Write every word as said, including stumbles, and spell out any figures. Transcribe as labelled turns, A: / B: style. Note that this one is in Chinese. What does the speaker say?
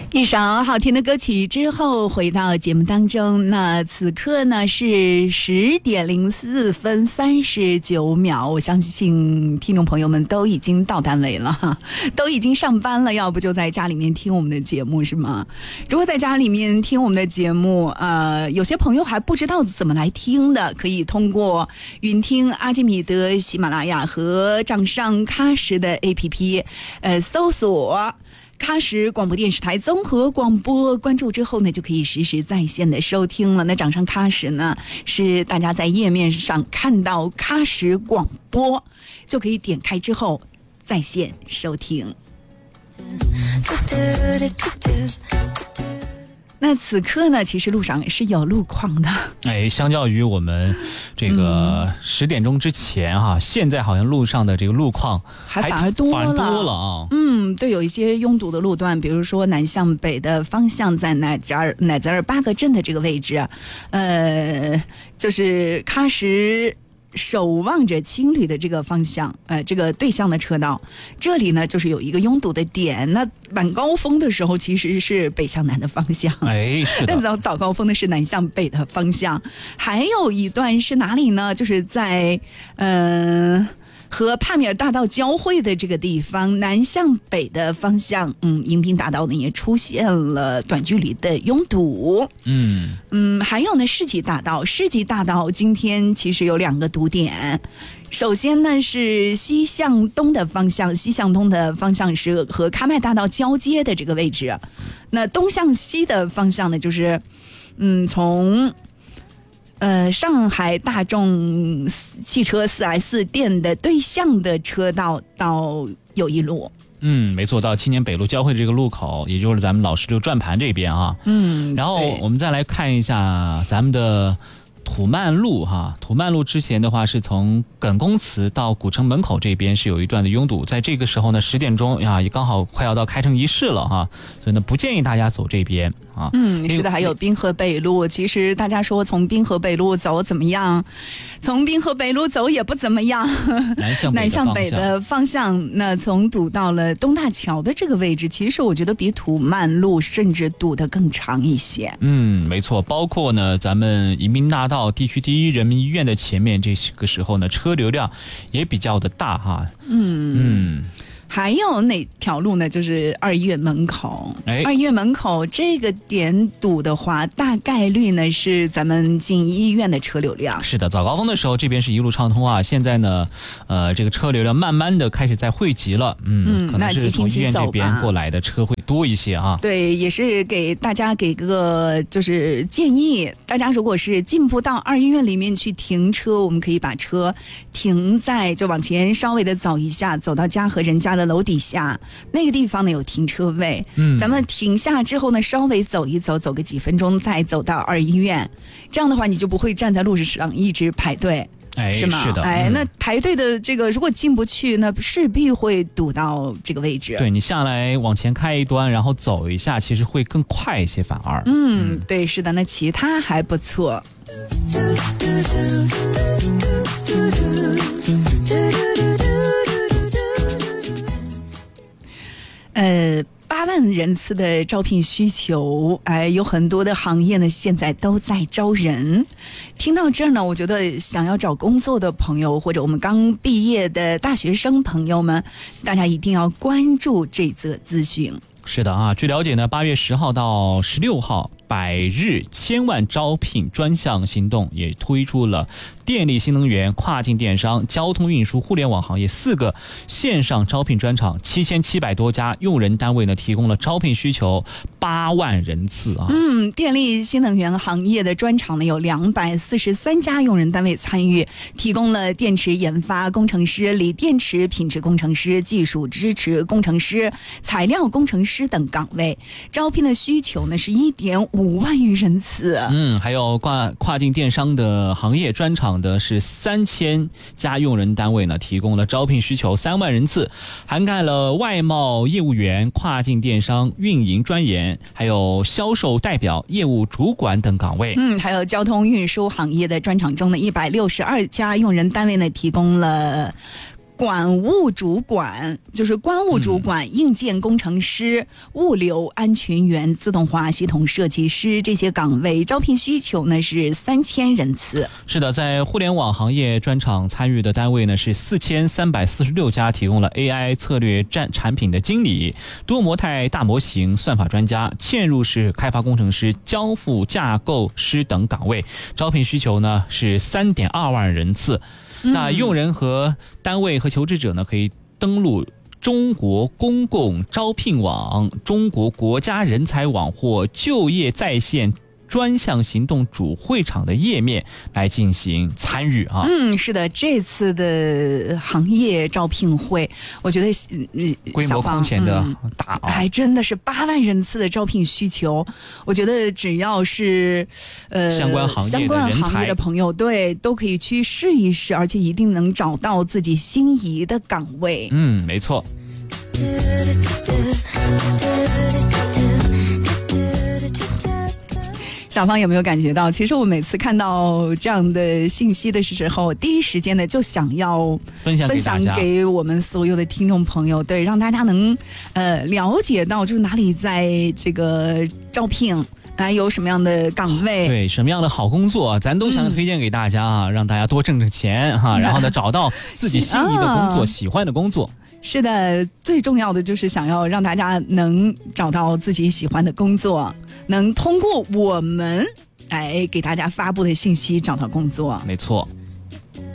A: 一首好听的歌曲之后回到节目当中，那此刻呢是十点零四分三十九秒，我相信听众朋友们都已经到单位了，都已经上班了，要不就在家里面听我们的节目是吗？如果在家里面听我们的节目，呃，有些朋友还不知道怎么来听的，可以通过云听、阿基米德、喜马拉雅和掌上喀什的 A P P， 呃，搜索喀什广播电视台综合广播，关注之后呢，就可以实时在线的收听了。那掌上喀什呢，是大家在页面上看到喀什广播，就可以点开之后在线收听。那此刻呢，其实路上是有路况的。
B: 哎，相较于我们这个十点钟之前哈、啊嗯，现在好像路上的这个路况
A: 还反而多了，
B: 反而多了啊。
A: 嗯，对，有一些拥堵的路段，比如说南向北的方向，在乃扎尔乃扎尔八个镇的这个位置，呃，就是喀什守望着青旅的这个方向，呃，这个对向的车道，这里呢就是有一个拥堵的点。那晚高峰的时候其实是北向南的方向，
B: 哎，是的。
A: 但早早高峰的是南向北的方向。还有一段是哪里呢？就是在呃和帕米尔大道交汇的这个地方，南向北的方向，嗯，迎宾大道呢也出现了短距离的拥堵。
B: 嗯
A: 嗯，还有呢，世纪大道，世纪大道今天其实有两个堵点。首先呢是西向东的方向，西向东的方向是和喀麦大道交接的这个位置。那东向西的方向呢，就是嗯从。呃，上海大众汽车 四 S 店的对向的车道到友谊路。
B: 嗯，没错，到青年北路交汇这个路口，也就是咱们老十六转盘这边啊。
A: 嗯，
B: 然后我们再来看一下咱们的土曼路哈，土曼路之前的话是从耿公祠到古城门口这边是有一段的拥堵，在这个时候呢，十点钟呀，也刚好快要到开城仪式了哈，所以呢不建议大家走这边啊。
A: 嗯，是的，还有滨河北路，其实大家说从滨河北路走怎么样？从滨河北路走也不怎么样，
B: 南向
A: 南向北的方向，那从堵到了东大桥的这个位置，其实我觉得比土曼路甚至堵得更长一些。
B: 嗯，没错，包括呢咱们迎宾大道地区第一人民医院的前面，这个时候呢车流量也比较的大哈。
A: 嗯
B: 嗯。
A: 还有哪条路呢？就是二医院门口。
B: 哎，
A: 二医院门口这个点堵的话，大概率呢是咱们进医院的车流量。
B: 是的，早高峰的时候这边是一路畅通啊，现在呢，呃，这个车流量慢慢的开始在汇集了。嗯，嗯可能是从医院这边过来的车会多一些啊。
A: 对，也是给大家给个就是建议，大家如果是进不到二医院里面去停车，我们可以把车停在就往前稍微的走一下，走到家和人家的楼底下那个地方呢有停车位，嗯，咱们停下之后呢稍微走一走，走个几分钟再走到二医院，这样的话你就不会站在路上一直排队。
B: 哎，
A: 是吗？
B: 是的，
A: 哎、
B: 嗯，
A: 那排队的这个如果进不去，那势必会堵到这个位置。
B: 对，你下来往前开一端，然后走一下，其实会更快一些，反而。
A: 嗯，嗯对，是的，那其他还不错。呃。八万人次的招聘需求，哎，有很多的行业呢，现在都在招人。听到这儿呢，我觉得想要找工作的朋友，或者我们刚毕业的大学生朋友们，大家一定要关注这则资讯。
B: 是的啊，据了解呢，八月十号到十六号，百日千万招聘专项行动也推出了电力、新能源、跨境电商、交通运输、互联网行业四个线上招聘专场，七千七百多家用人单位呢提供了招聘需求八万人次啊。
A: 嗯，电力、新能源行业的专场呢有两百四十三家用人单位参与，提供了电池研发工程师、锂电池品质工程师、技术支持工程师、材料工程师等岗位，招聘的需求呢是一点五万余人次。
B: 嗯，还有跨跨境电商的行业专场的是三千家用人单位呢，提供了招聘需求三万人次，涵盖了外贸业务员、跨境电商运营专员，还有销售代表、业务主管等岗位。
A: 嗯，还有交通运输行业的专场中呢，一百六十二家用人单位呢提供了管务主管，就是关务主管、嗯、硬件工程师、物流安全员、自动化系统设计师这些岗位，招聘需求呢是三千人次。
B: 是的，在互联网行业专场参与的单位呢是四千三百四十六家，提供了 A I 策略战产品的经理、多模态大模型算法专家、嵌入式开发工程师、交付架构师等岗位，招聘需求呢是三点二万人次。嗯、那用人和单位和求职者呢可以登录中国公共招聘网、中国国家人才网或就业在线专项行动主会场的页面来进行参与啊。
A: 嗯，是的，这次的行业招聘会，我觉得
B: 嗯规模空前的大、啊
A: 嗯，还真的是八万人次的招聘需求。我觉得只要是呃
B: 相关行业的人才，
A: 相关行业的朋友，对，都可以去试一试，而且一定能找到自己心仪的岗位。
B: 嗯，没错。
A: 小芳有没有感觉到，其实我每次看到这样的信息的时候，第一时间呢就想要
B: 分享给大家，
A: 分享给我们所有的听众朋友，对，让大家能呃了解到就是哪里在这个招聘，还有什么样的岗位，
B: 对，什么样的好工作，咱都想推荐给大家啊，嗯、让大家多挣挣钱哈、啊，然后呢找到自己心仪的工作、啊、喜欢的工作。
A: 是的，最重要的就是想要让大家能找到自己喜欢的工作，能通过我们来给大家发布的信息找到工作。
B: 没错。